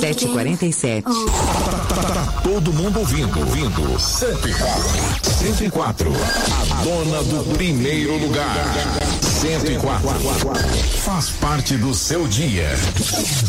7h47. Todo mundo ouvindo. 104. A dona do primeiro lugar. 104. Faz parte do seu dia.